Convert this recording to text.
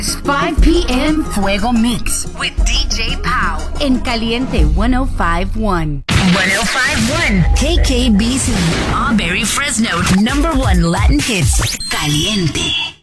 5 p.m. Fuego Mix with DJ Pau en Caliente 105.1. 105.1 KKBC. Auberry Fresno #1 Latin hits. Caliente.